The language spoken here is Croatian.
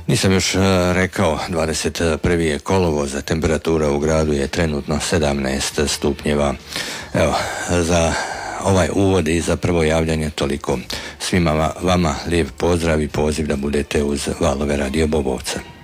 Nisam još rekao, 21. je kolovoz, a temperatura u gradu je trenutno 17 stupnjeva. Evo, za ovaj uvod i za prvo javljanje toliko. Svima vama lijep pozdrav i poziv da budete uz valove Radio Bobovca.